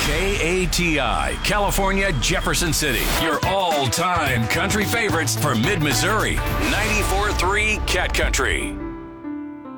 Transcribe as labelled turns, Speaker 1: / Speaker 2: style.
Speaker 1: KATI, California, Jefferson City. Your all-time country favorites for mid-Missouri. 94.3 Cat Country.